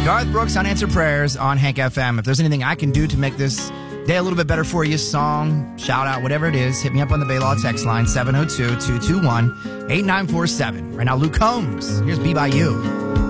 Garth Brooks, Unanswered Prayers on Hank FM. If there's anything I can do to make this day a little bit better for you, song, shout out, whatever it is, hit me up on the Baylaw text line, 702-221-8947. Right now, Luke Combs. Here's Be By You.